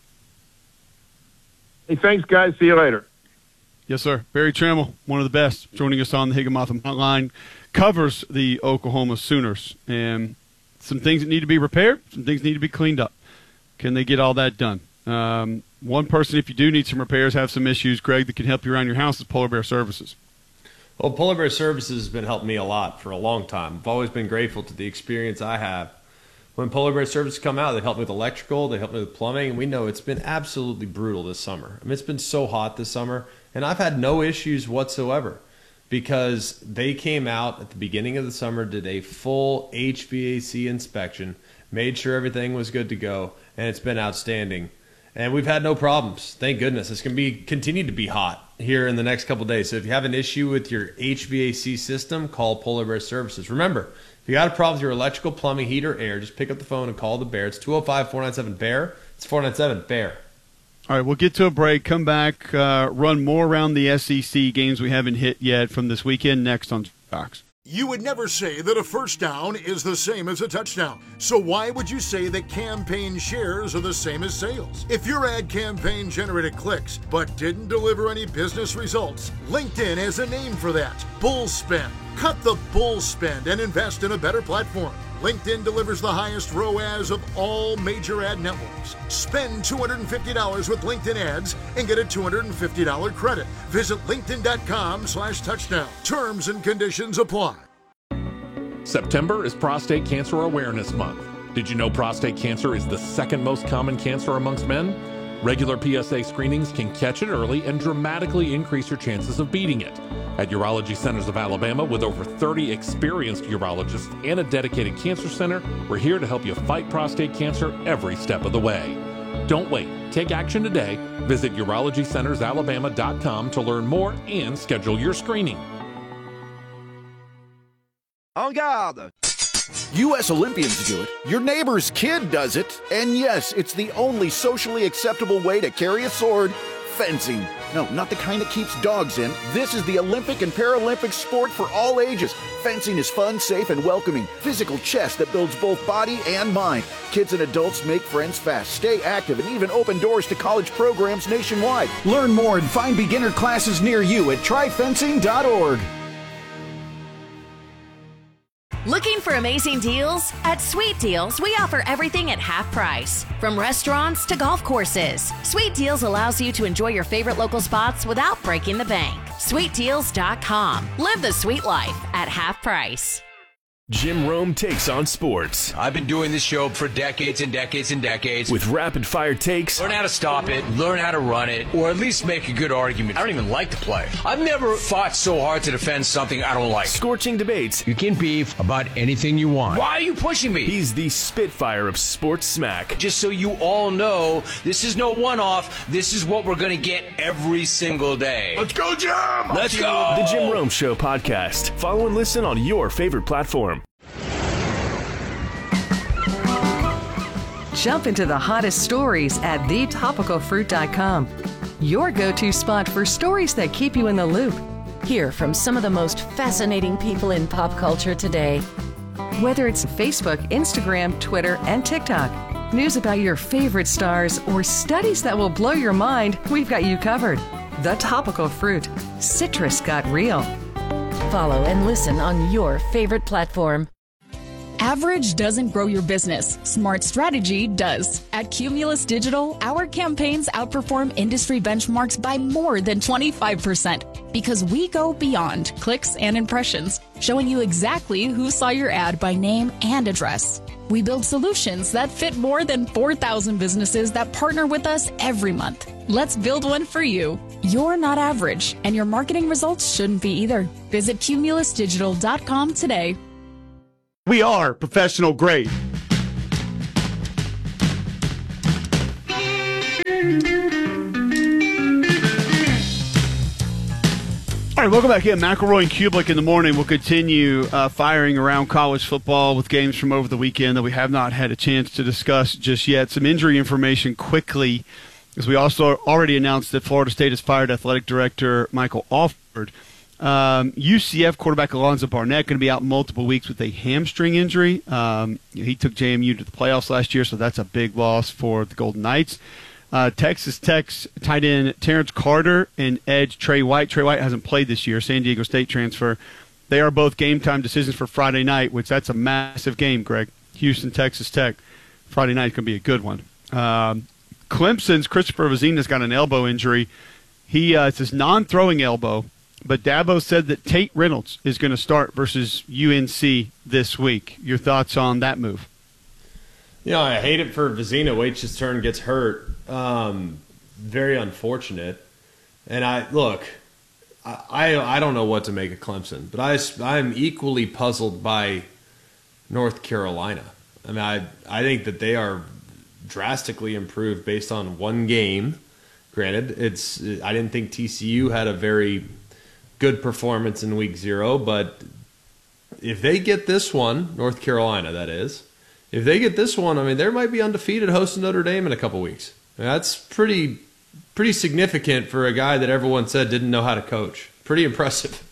Hey, thanks, guys. See you later. Yes, sir. Barry Trammell, one of the best, joining us on the Higginbotham Hotline, covers the Oklahoma Sooners. And some things that need to be repaired, some things need to be cleaned up. Can they get all that done? Um, one person, if you do need some repairs, have some issues, Greg, that can help you around your house is Polar Bear Services. Well, Polar Bear Services has been helping me a lot for a long time. I've always been grateful to the experience I have. When Polar Bear Services come out, they help me with electrical, they help me with plumbing, and we know it's been absolutely brutal this summer. I mean, it's been so hot this summer, and I've had no issues whatsoever because they came out at the beginning of the summer, did a full H V A C inspection, made sure everything was good to go, and it's been outstanding. And we've had no problems. Thank goodness. It's going to be continue to be hot here in the next couple of days. So if you have an issue with your H V A C system, call Polar Bear Services. Remember, if you got a problem with your electrical, plumbing, heat, or air, just pick up the phone and call the Bear. It's two oh five, four nine seven, B E A R. It's four nine seven, B E A R. All right, we'll get to a break, come back, uh, run more around the S E C games we haven't hit yet from this weekend next on Fox. You would never say that a first down is the same as a touchdown. So why would you say that campaign shares are the same as sales? If your ad campaign generated clicks but didn't deliver any business results, LinkedIn has a name for that: bull spend. Cut the bull spend and invest in a better platform. LinkedIn delivers the highest R O A S of all major ad networks. Spend two hundred fifty dollars with LinkedIn ads and get a two hundred fifty dollars credit. Visit linkedin.com slash touchdown. Terms and conditions apply. September is Prostate Cancer Awareness Month. Did you know prostate cancer is the second most common cancer amongst men? Regular P S A screenings can catch it early and dramatically increase your chances of beating it. At Urology Centers of Alabama, with over thirty experienced urologists and a dedicated cancer center, we're here to help you fight prostate cancer every step of the way. Don't wait. Take action today. Visit urology centers alabama dot com to learn more and schedule your screening. En garde! U S Olympians do it, your neighbor's kid does it, and yes, it's the only socially acceptable way to carry a sword: fencing. No, not the kind that keeps dogs in. This is the Olympic and Paralympic sport for all ages. Fencing is fun, safe, and welcoming. Physical chess that builds both body and mind. Kids and adults make friends fast, stay active, and even open doors to college programs nationwide. Learn more and find beginner classes near you at try fencing dot org. Looking for amazing deals? At Sweet Deals, we offer everything at half price. From restaurants to golf courses, Sweet Deals allows you to enjoy your favorite local spots without breaking the bank. sweet deals dot com. Live the sweet life at half price. Jim Rome takes on sports. I've been doing this show for decades and decades and decades. With rapid-fire takes. Learn how to stop it, learn how to run it, or at least make a good argument. I don't even like to play. I've never fought so hard to defend something I don't like. Scorching debates. You can beef about anything you want. Why are you pushing me? He's the Spitfire of sports smack. Just so you all know, this is no one-off. This is what we're going to get every single day. Let's go, Jim! Let's go! The Jim Rome Show podcast. Follow and listen on your favorite platform. Jump into the hottest stories at the topical fruit dot com. Your go-to spot for stories that keep you in the loop. Hear from some of the most fascinating people in pop culture today. Whether it's Facebook, Instagram, Twitter, and TikTok, news about your favorite stars, or studies that will blow your mind, we've got you covered. The Topical Fruit. Citrus got real. Follow and listen on your favorite platform. Average doesn't grow your business. Smart strategy does. At Cumulus Digital, our campaigns outperform industry benchmarks by more than twenty-five percent because we go beyond clicks and impressions, showing you exactly who saw your ad by name and address. We build solutions that fit more than four thousand businesses that partner with us every month. Let's build one for you. You're not average, and your marketing results shouldn't be either. Visit cumulus digital dot com today. We are professional grade. All right, welcome back in. McElroy and Kublik in the morning. We'll continue uh, firing around college football with games from over the weekend that we have not had a chance to discuss just yet. Some injury information quickly, as we also already announced that Florida State has fired athletic director Michael Alford. Um, U C F quarterback Alonzo Barnett going to be out multiple weeks with a hamstring injury. Um, he took J M U to the playoffs last year, so that's a big loss for the Golden Knights. Uh, Texas Tech's tight end Terrence Carter and edge Trey White. Trey White hasn't played this year, San Diego State transfer. They are both game-time decisions for Friday night, which that's a massive game, Greg. Houston, Texas Tech. Friday night is going to be a good one. Um, Clemson's Christopher Vazina's got an elbow injury. He uh, It's his non-throwing elbow, but Dabo said that Tate Reynolds is going to start versus U N C this week. Your thoughts on that move? You know, I hate it for Vazina. Waits his turn, gets hurt. Um, very unfortunate. And I look, I, I I don't know what to make of Clemson, but I I'm equally puzzled by North Carolina. I mean, I I think that they are drastically improved based on one game. Granted, it's I didn't think T C U had a very good performance in week zero, but if they get this one, North Carolina, that is. If they get this one, I mean, they might be undefeated hosting Notre Dame in a couple weeks. That's pretty pretty significant for a guy that everyone said didn't know how to coach. Pretty impressive.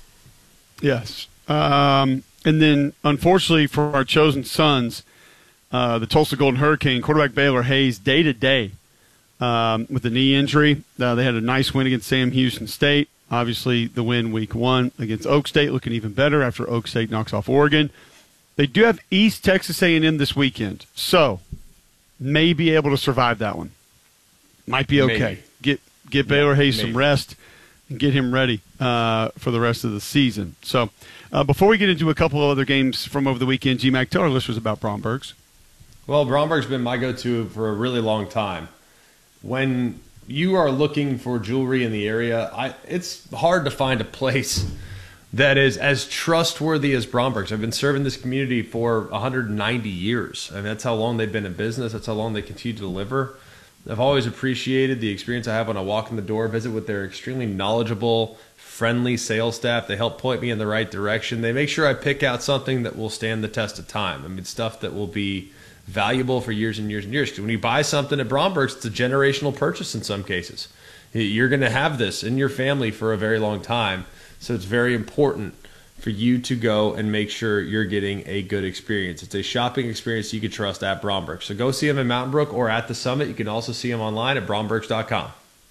Yes. Um, and then, unfortunately for our chosen sons, uh, the Tulsa Golden Hurricane, quarterback Baylor Hayes, day-to-day um, with a knee injury. Uh, they had a nice win against Sam Houston State. Obviously, the win week one against Oak State, looking even better after Oak State knocks off Oregon. They do have East Texas A and M this weekend, so may be able to survive that one. Might be okay. Maybe. Get get Baylor yeah, Hayes maybe. some rest and get him ready uh, for the rest of the season. So uh, before we get into a couple of other games from over the weekend, G-Mac, tell our listeners about Bromberg's. Well, Bromberg's been my go-to for a really long time. When you are looking for jewelry in the area, I, it's hard to find a place that is as trustworthy as Bromberg's. I've been serving this community for one hundred ninety years. I mean, that's how long they've been in business. That's how long they continue to deliver. I've always appreciated the experience I have when I walk in the door, visit with their extremely knowledgeable, friendly sales staff. They help point me in the right direction. They make sure I pick out something that will stand the test of time. I mean, stuff that will be valuable for years and years and years. Because when you buy something at Bromberg's, it's a generational purchase in some cases. You're going to have this in your family for a very long time. So it's very important for you to go and make sure you're getting a good experience. It's a shopping experience you can trust at Bromberg. So go see them in Mountain Brook or at the Summit. You can also see them online at brombergs dot com.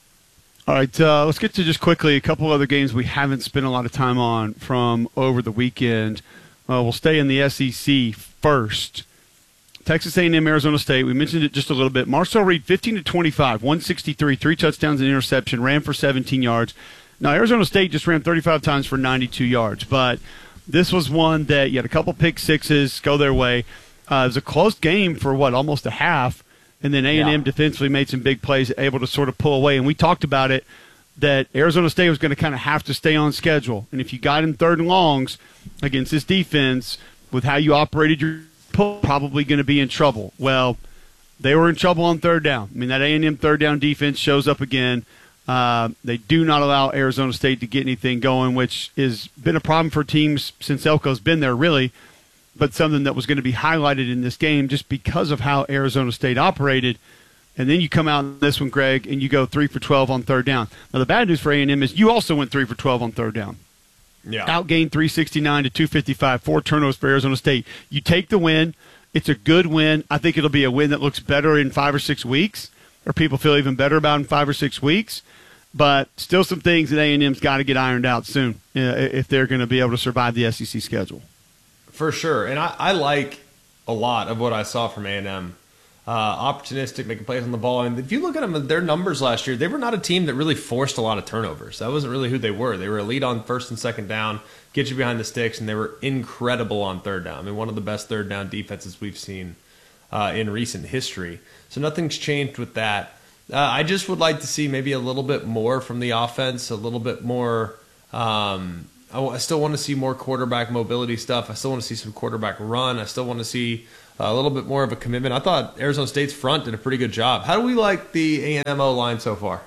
All right, uh, let's get to just quickly a couple other games we haven't spent a lot of time on from over the weekend. Uh, we'll stay in the S E C first. Texas A and M, Arizona State. We mentioned it just a little bit. Marcel Reed, fifteen to twenty-five, one sixty-three, three touchdowns and interception, ran for seventeen yards. Now, Arizona State just ran thirty-five times for ninety-two yards, but this was one that you had a couple pick sixes go their way. Uh, it was a close game for, what, almost a half, and then A and M yeah. defensively made some big plays, able to sort of pull away. And we talked about it, that Arizona State was going to kind of have to stay on schedule. And if you got in third and longs against this defense with how you operated your pull, probably going to be in trouble. Well, they were in trouble on third down. I mean, that A and M third down defense shows up again. Uh, they do not allow Arizona State to get anything going, which has been a problem for teams since Elko's been there, really, but something that was going to be highlighted in this game just because of how Arizona State operated. And then you come out in this one, Greg, and you go three for twelve on third down. Now, the bad news for A and M is you also went three for twelve on third down. Yeah. Outgained three sixty-nine to two fifty-five, four turnovers for Arizona State. You take the win. It's a good win. I think it'll be a win that looks better in five or six weeks, or people feel even better about in five or six weeks. But still some things that A and M's got to get ironed out soon uh, if they're going to be able to survive the S E C schedule. For sure. And I, I like a lot of what I saw from A and M. uh, opportunistic, making plays on the ball. And if you look at them, their numbers last year, they were not a team that really forced a lot of turnovers. That wasn't really who they were. They were elite on first and second down, get you behind the sticks, and they were incredible on third down. I mean, one of the best third down defenses we've seen uh, in recent history. So nothing's changed with that. Uh, I just would like to see maybe a little bit more from the offense, a little bit more. Um, I, w- I still want to see more quarterback mobility stuff. I still want to see some quarterback run. I still want to see a little bit more of a commitment. I thought Arizona State's front did a pretty good job. How do we like the A and M O line so far?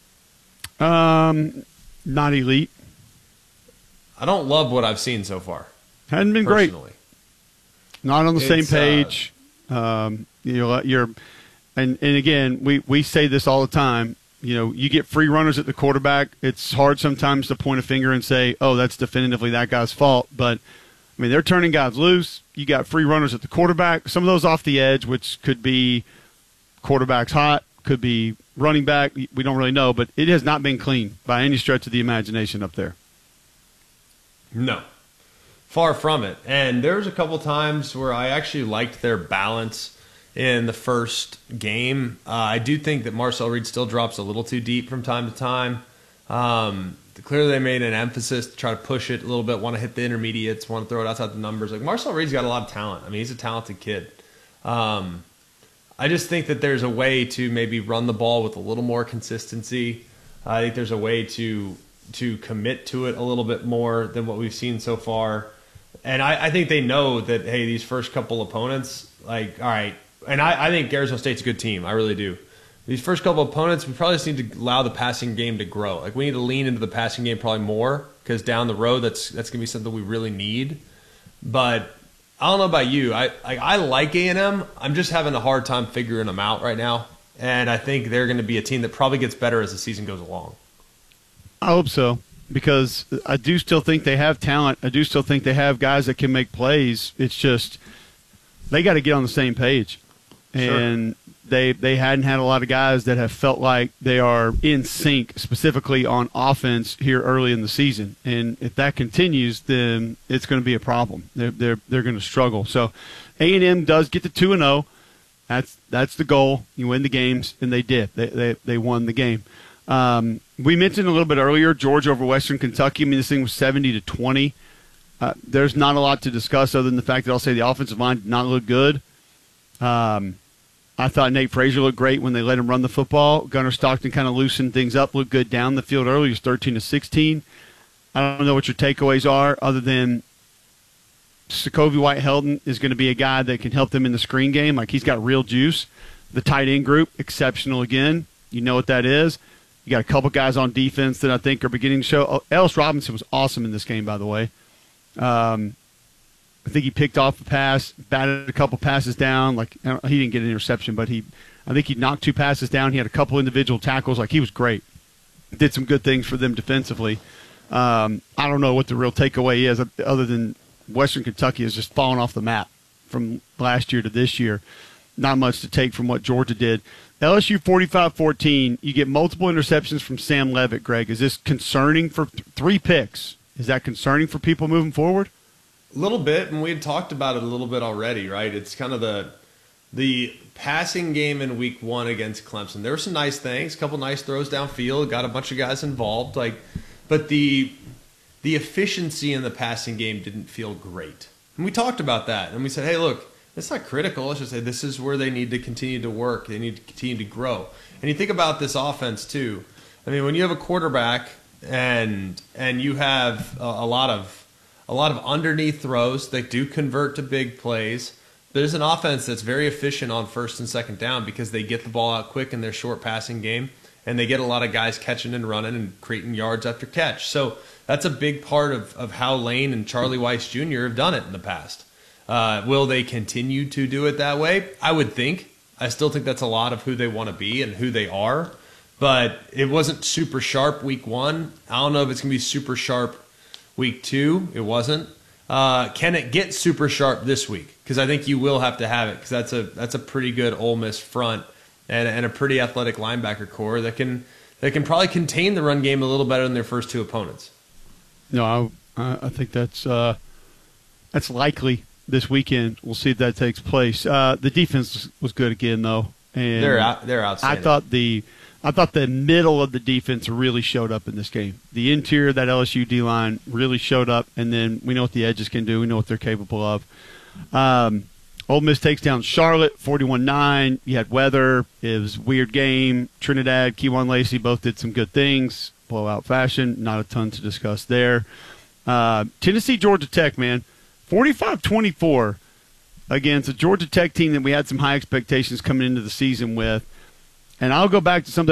Um, not elite. I don't love what I've seen so far. Hadn't been personally. great. Not on the It's, same page. Uh, um, you know, you're, and and again, we we say this all the time. You know, you get free runners at the quarterback. It's hard sometimes to point a finger and say, "Oh, that's definitively that guy's fault." But I mean, they're turning guys loose. You got free runners at the quarterback. Some of those off the edge, which could be quarterback's hot, could be running back. We don't really know, but it has not been clean by any stretch of the imagination up there. No, far from it. And there was a couple times where I actually liked their balance in the first game. Uh, I do think that Marcel Reed still drops a little too deep from time to time. Um, clearly they made an emphasis to try to push it a little bit, want to hit the intermediates, want to throw it outside the numbers. Like Marcel Reed's got a lot of talent. I mean, he's a talented kid. Um, I just think that there's a way to maybe run the ball with a little more consistency. I think there's a way to to commit to it a little bit more than what we've seen so far. And I, I think they know that, hey, these first couple opponents, like, all right, and I, I think Arizona State's a good team. I really do. These first couple opponents, we probably just need to allow the passing game to grow. Like, we need to lean into the passing game probably more because down the road, that's that's going to be something we really need. But I don't know about you. I, I, I like A and M. I'm just having a hard time figuring them out right now. And I think they're going to be a team that probably gets better as the season goes along. I hope so, because I do still think they have talent. I do still think they have guys that can make plays. It's just they got to get on the same page. And sure. they they hadn't had a lot of guys that have felt like they are in sync, specifically on offense here early in the season. And if that continues, then it's going to be a problem. They're they're they're going to struggle. So A and M does get to two and zero. That's that's the goal. You win the games, and they did. They they they won the game. Um, we mentioned a little bit earlier Georgia over Western Kentucky. I mean, this thing was seventy to twenty. Uh, there's not a lot to discuss other than the fact that I'll say the offensive line did not look good. Um, I thought Nate Frazier looked great when they let him run the football. Gunnar Stockton kind of loosened things up, looked good down the field early. He was thirteen to sixteen. I don't know what your takeaways are other than Sokovie White-Heldon is going to be a guy that can help them in the screen game. Like, he's got real juice. The tight end group, exceptional again. You know what that is. You got a couple guys on defense that I think are beginning to show. Oh, Ellis Robinson was awesome in this game, by the way. Um, I think he picked off a pass, batted a couple passes down. Like, he didn't get an interception, but he, I think he knocked two passes down. He had a couple individual tackles. Like, he was great. Did some good things for them defensively. Um, I don't know what the real takeaway is other than Western Kentucky has just fallen off the map from last year to this year. Not much to take from what Georgia did. L S U forty-five fourteen, you get multiple interceptions from Sam Levitt, Greg. Is this concerning for th- three picks? Is that concerning for people moving forward? A little bit, and we had talked about it a little bit already, right? It's kind of the the passing game in week one against Clemson. There were some nice things, a couple nice throws downfield, got a bunch of guys involved, like, but the the efficiency in the passing game didn't feel great. And we talked about that, and we said, hey, look, it's not critical. Let's just say this is where they need to continue to work. They need to continue to grow. And you think about this offense too. I mean, when you have a quarterback and and you have a, a lot of a lot of underneath throws that do convert to big plays, there's an offense that's very efficient on first and second down because they get the ball out quick in their short passing game, and they get a lot of guys catching and running and creating yards after catch. So that's a big part of, of how Lane and Charlie Weiss Junior have done it in the past. Uh, will they continue to do it that way? I would think. I still think that's a lot of who they want to be and who they are. But it wasn't super sharp week one. I don't know if it's going to be super sharp week two. It wasn't. Uh, can it get super sharp this week? Because I think you will have to have it because that's a that's a pretty good Ole Miss front and, and a pretty athletic linebacker core that can that can probably contain the run game a little better than their first two opponents. No, I, I think that's uh, that's likely. this weekend. We'll see if that takes place. Uh, the defense was good again, though. And They're out, they're outstanding. I thought the I thought the middle of the defense really showed up in this game. The interior of that L S U D-line really showed up, and then we know what the edges can do. We know what they're capable of. Um, Ole Miss takes down Charlotte, forty-one nine. You had weather. It was a weird game. Trinidad, Kewan Lacey both did some good things, blowout fashion. Not a ton to discuss there. Uh, Tennessee, Georgia Tech, man, forty-five twenty-four against a Georgia Tech team that we had some high expectations coming into the season with. And I'll go back to something